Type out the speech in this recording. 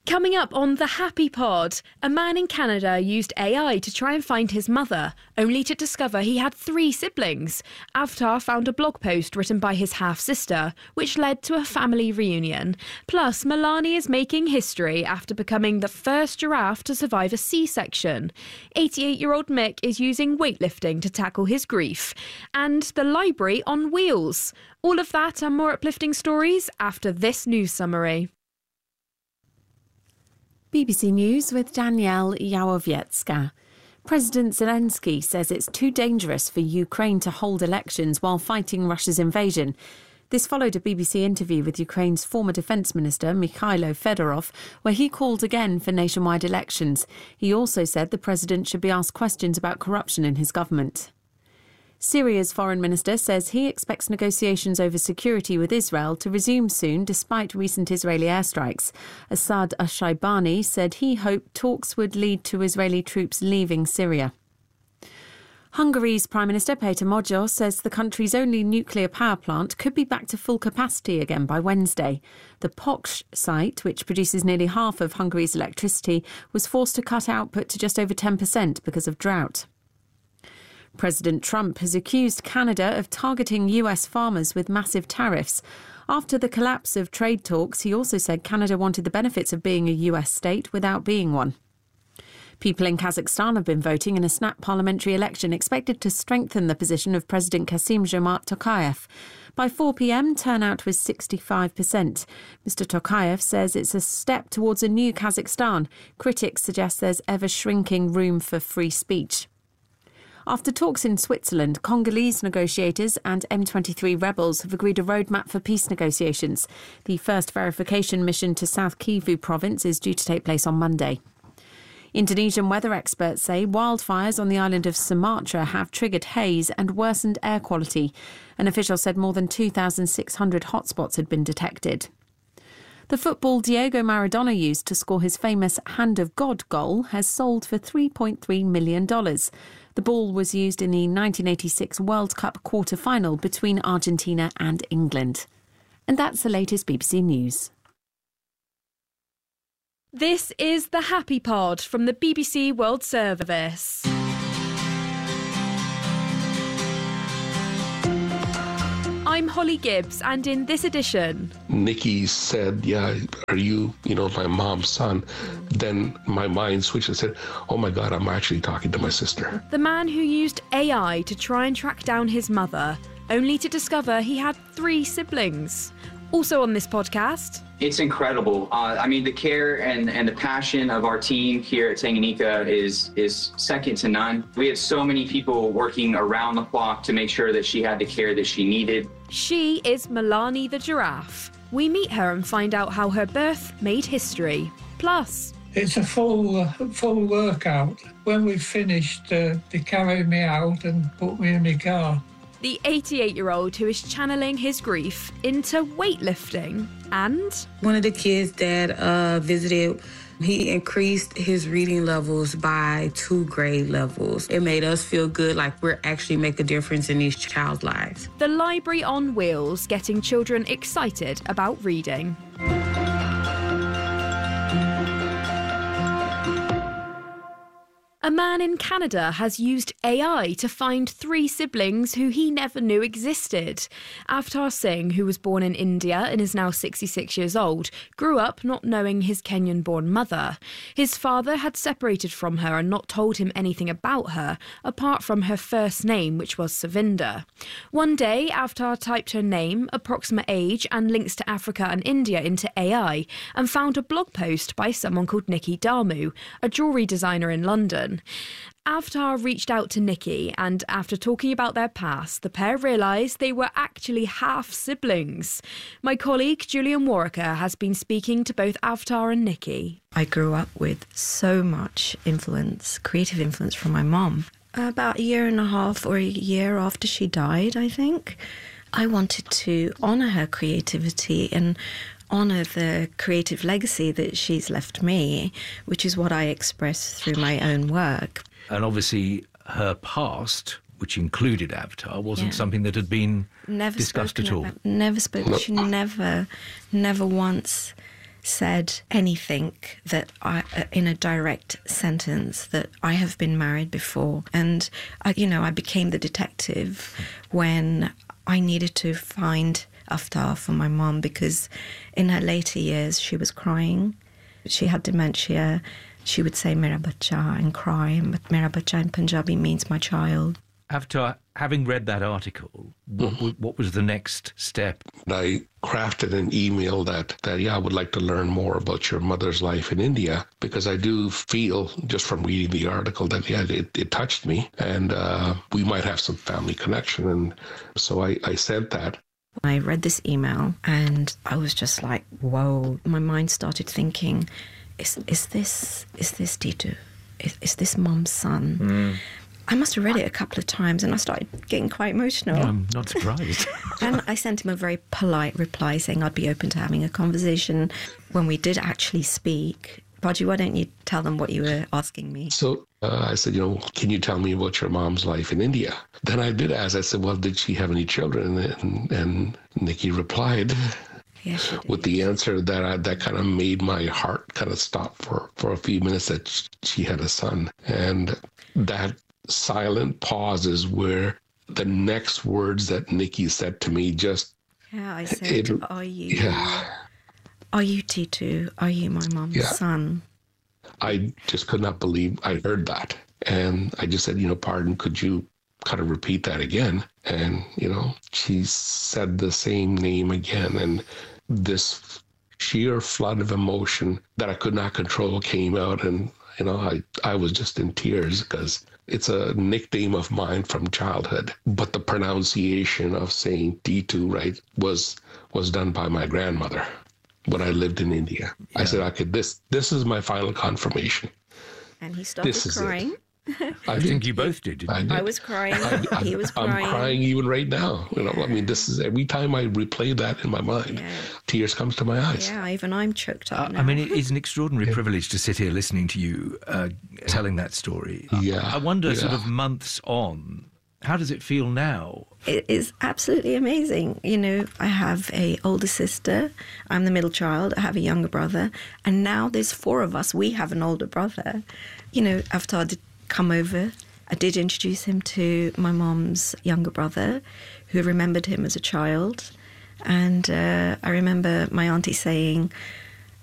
Coming up on the Happy Pod, a man in Canada used AI to try and find his mother, only to discover he had 3 siblings. Avatar found a blog post written by his half-sister, which led to a family reunion. Plus, Milani is making history after becoming the first giraffe to survive a C-section. 88-year-old Mick is using weightlifting to tackle his grief. And the library on wheels. All of that and more uplifting stories after this news summary. BBC News with Danielle Yawowiecka. President Zelensky says it's too dangerous for Ukraine to hold elections while fighting Russia's invasion. This followed a BBC interview with Ukraine's former Defence Minister, Mikhailo Fedorov, where he called again for nationwide elections. He also said the president should be asked questions about corruption in his government. Syria's foreign minister says he expects negotiations over security with Israel to resume soon despite recent Israeli airstrikes. Assad Al-Shaibani said he hoped talks would lead to Israeli troops leaving Syria. Hungary's Prime Minister Péter Magyar says the country's only nuclear power plant could be back to full capacity again by Wednesday. The Poksh site, which produces nearly half of Hungary's electricity, was forced to cut output to just over 10% because of drought. President Trump has accused Canada of targeting US farmers with massive tariffs. After the collapse of trade talks, he also said Canada wanted the benefits of being a US state without being one. People in Kazakhstan have been voting in a snap parliamentary election expected to strengthen the position of President Kassym-Jomart Tokayev. By 4 p.m, turnout was 65%. Mr. Tokayev says it's a step towards a new Kazakhstan. Critics suggest there's ever-shrinking room for free speech. After talks in Switzerland, Congolese negotiators and M23 rebels have agreed a roadmap for peace negotiations. The first verification mission to South Kivu province is due to take place on Monday. Indonesian weather experts say wildfires on the island of Sumatra have triggered haze and worsened air quality. An official said more than 2,600 hotspots had been detected. The football Diego Maradona used to score his famous Hand of God goal has sold for $3.3 million. The ball was used in the 1986 World Cup quarter-final between Argentina and England. And that's the latest BBC News. This is the Happy Pod from the BBC World Service. I'm Holly Gibbs, and in this edition... Nikki said, yeah, are you, my mom's son? Then my mind switched and said, oh my God, I'm actually talking to my sister. The man who used AI to try and track down his mother, only to discover he had 3 siblings. Also on this podcast... It's incredible. The care and the passion of our team here at Tanganyika is second to none. We had so many people working around the clock to make sure that she had the care that she needed. She is Milani the giraffe. We meet her and find out how her birth made history. Plus... It's a full workout. When we finished, they carried me out and put me in my car. The 88-year-old who is channeling his grief into weightlifting. And one of the kids that visited, he increased his reading levels by 2 grade levels. It made us feel good, like we're actually make a difference in these child's lives. The library on wheels, getting children excited about reading. A man in Canada has used AI to find 3 siblings who he never knew existed. Avtar Singh, who was born in India and is now 66 years old, grew up not knowing his Kenyan-born mother. His father had separated from her and not told him anything about her, apart from her first name, which was Savinda. One day, Avtar typed her name, approximate age and links to Africa and India into AI and found a blog post by someone called Nikki Damu, a jewellery designer in London. Avtar reached out to Nikki, and after talking about their past, the pair realised they were actually half-siblings. My colleague Julian Warwicker has been speaking to both Avtar and Nikki. I grew up with so much influence, creative influence from my mum. About 1.5 or a year after she died, I think, I wanted to honour her creativity and honour the creative legacy that she's left me, which is what I express through my own work. And obviously her past, which included Avatar, wasn't something that had been discussed at all. Never spoken. She never once said anything that in a direct sentence that I have been married before. And, I became the detective when I needed to find Haftar for my mom, because in her later years she was crying. She had dementia. She would say Mera Bacha and cry, but Mera Bacha in Punjabi means my child. After having read that article, what was the next step? I crafted an email that I would like to learn more about your mother's life in India, because I do feel, just from reading the article, that it touched me, and we might have some family connection. And so I said that. I read this email and I was just like, whoa. My mind started thinking, is this Titu? Is this Mom's son? I must have read it a couple of times and I started getting quite emotional. I'm not surprised. And I sent him a very polite reply saying I'd be open to having a conversation. When we did actually speak, Baji, why don't you tell them what you were asking me? So I said, can you tell me about your mom's life in India? Then I did ask, I said, well, did she have any children? And Nikki replied with the answer that kind of made my heart kind of stop for a few minutes, that she had a son. And that silent pause is where the next words that Nikki said to me just... Yeah, I said, are you Titu? Are you my mom's son? I just could not believe I heard that. And I just said, pardon, could you kind of repeat that again? And, she said the same name again. And this sheer flood of emotion that I could not control came out. And, I was just in tears, because it's a nickname of mine from childhood. But the pronunciation of saying Titu, right, was done by my grandmother when I lived in India. Yeah. I said, okay, this is my final confirmation. And he started crying. I think you both did, didn't you? I was crying. He was crying. I'm crying even right now. This is, every time I replay that in my mind, tears comes to my eyes. Yeah, even I'm choked up now. I mean, it is an extraordinary privilege to sit here listening to you telling that story. Yeah. I wonder, sort of months on, how does it feel now? It is absolutely amazing. I have an older sister. I'm the middle child. I have a younger brother. And now there's 4 of us. We have an older brother. Haftar did come over. I did introduce him to my mom's younger brother, who remembered him as a child. And I remember my auntie saying,